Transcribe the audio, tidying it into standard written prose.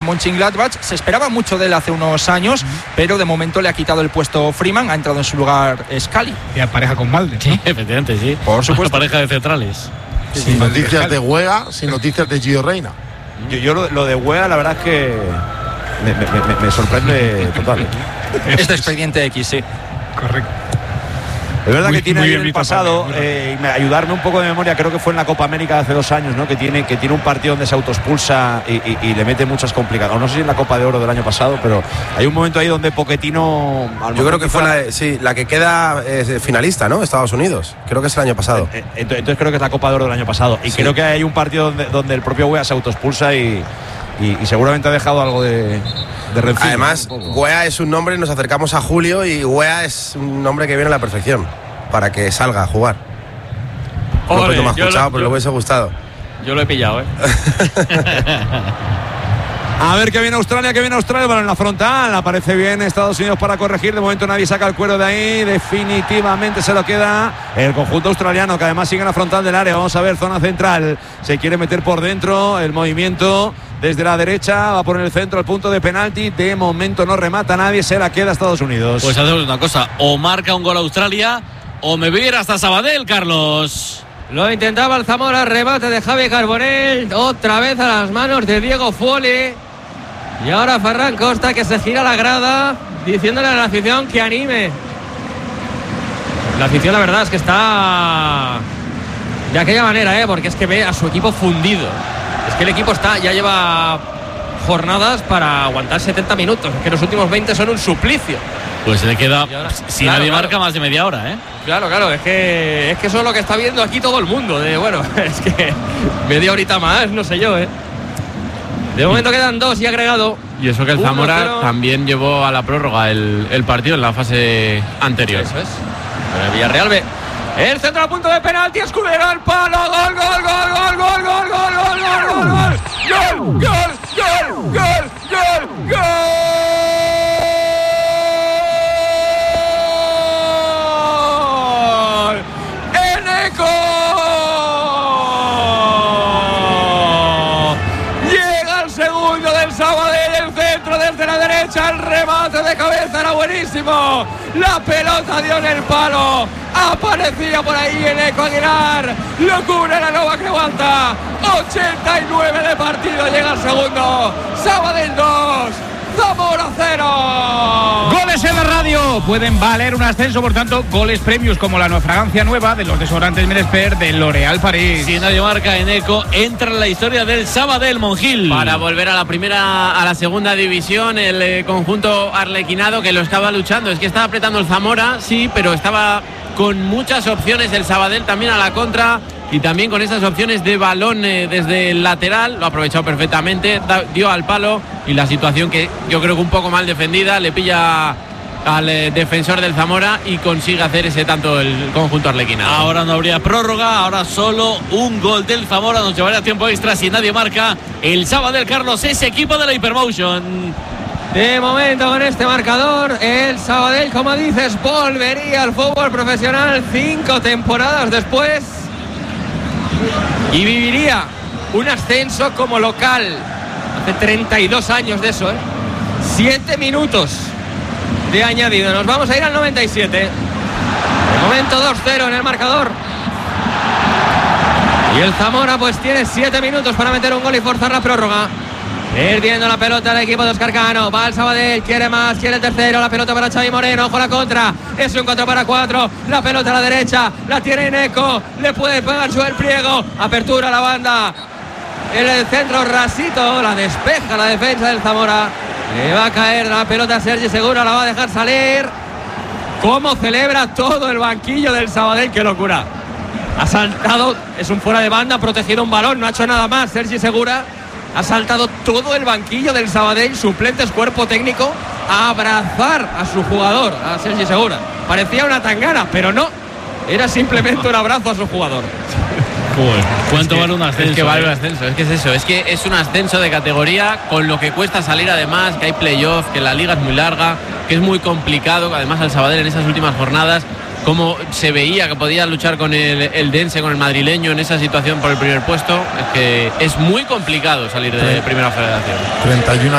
Mönchengladbach. Se esperaba mucho de él hace unos años, pero de momento le ha quitado el puesto Freeman, ha entrado en su lugar Scully. Y pareja con Malde. Sí, efectivamente, sí. Por supuesto. Una pareja de centrales. Sin noticias de Weah, sin noticias de Gio Reyna. Yo lo de Weah, la verdad es que me sorprende total. Este expediente X, sí. Correcto. Es verdad que tiene muy ahí bien el visto, pasado, Pablo. ayudarme un poco de memoria, creo que fue en la Copa América de hace 2 años, ¿no? Que tiene un partido donde se autoexpulsa y le mete muchas complicaciones. No sé si en la Copa de Oro del año pasado, pero hay un momento ahí donde Pochettino... Yo creo que fue la que queda finalista, ¿no? Estados Unidos. Creo que es el año pasado. Entonces creo que es la Copa de Oro del año pasado. Y creo que hay un partido donde el propio Weah se autoexpulsa y seguramente ha dejado algo de rencilla. Además, Weah es un nombre, nos acercamos a julio y Weah es un nombre que viene a la perfección para que salga a jugar. No me ha escuchado, pero le hubiese gustado. Yo lo he pillado, A ver que viene Australia, bueno, en la frontal, aparece bien Estados Unidos para corregir, de momento nadie saca el cuero de ahí, definitivamente se lo queda el conjunto australiano, que además sigue en la frontal del área. Vamos a ver, zona central, se quiere meter por dentro, el movimiento desde la derecha, va por el centro, al punto de penalti, de momento no remata nadie, se la queda Estados Unidos. Pues hacemos una cosa, o marca un gol Australia, o me voy a ir hasta Sabadell, Carlos. Lo intentaba el Zamora, remate de Javi Carbonell, otra vez a las manos de Diego Foley. Y ahora Ferran Costa, que se gira a la grada diciéndole a la afición que anime. La afición, la verdad es que está de aquella manera, porque es que ve a su equipo fundido. Es que el equipo ya lleva jornadas para aguantar 70 minutos. Es que los últimos 20 son un suplicio. Pues se le queda, ahora, si nadie marca, más de media hora, Claro, es que eso es lo que está viendo aquí todo el mundo. Es que media horita más, no sé yo, De momento quedan 2 y agregado. Y eso que el Zamora 1-0. también llevó a la prórroga el partido en la fase anterior. Eso es. Pero el Villarreal ve. El centro a punto de penalti, Escudero al palo, gol. Eneco. Llega el segundo del Sabadell, el centro desde la derecha, el remate de cabeza era buenísimo. La pelota dio en el palo. Aparecía por ahí Eneco Aguilar. Lo cubre la Nova que aguanta. 89 de partido. Llega el segundo. Sabadell 2, Zamora 0. Goles en la radio pueden valer un ascenso, por tanto, goles premios como la fragancia nueva de los desodorantes Meresper de L'Oréal París. Si nadie marca, Eneco entra en la historia del Sabadell, Monjil. Para volver a la segunda división, el conjunto arlequinado que lo estaba luchando. Es que estaba apretando el Zamora, sí, pero estaba con muchas opciones el Sabadell también a la contra. Y también con esas opciones de balón desde el lateral, lo ha aprovechado perfectamente, dio al palo y la situación que yo creo que un poco mal defendida, le pilla al defensor del Zamora y consigue hacer ese tanto el conjunto arlequinado. Ahora no habría prórroga, ahora solo un gol del Zamora, nos llevaría tiempo extra si nadie marca. El Sabadell, Carlos, es equipo de la Hypermotion. De momento con este marcador, el Sabadell, como dices, volvería al fútbol profesional 5 temporadas después. Y viviría un ascenso como local. Hace 32 años de eso, 7 minutos de añadido. Nos vamos a ir al 97. De momento 2-0 en el marcador. Y el Zamora pues tiene 7 minutos para meter un gol y forzar la prórroga. Perdiendo la pelota el equipo de Óscar Cano. Va el Sabadell, quiere más, quiere el tercero. La pelota para Xavi Moreno, ojo la contra. Es un 4-4. La pelota a la derecha, la tiene Eneco. Le puede pegar Joel Priego. Apertura a la banda. En el centro rasito, la despeja la defensa del Zamora. Le va a caer la pelota a Sergi Segura, la va a dejar salir. Cómo celebra todo el banquillo del Sabadell, qué locura. Ha saltado, es un fuera de banda, ha protegido un balón, no ha hecho nada más Sergi Segura. Ha saltado todo el banquillo del Sabadell, suplentes, cuerpo técnico, a abrazar a su jugador, a Sergi Segura. Parecía una tangana, pero no. Era simplemente un abrazo a su jugador. ¿Cuánto vale un ascenso? Es que vale un ascenso, es que es eso, es que es un ascenso de categoría con lo que cuesta salir además, que hay playoff, que la liga es muy larga, que es muy complicado, además al Sabadell en esas últimas jornadas, como se veía que podía luchar con el Dense, con el madrileño en esa situación por el primer puesto, es que es muy complicado salir de primera federación. 31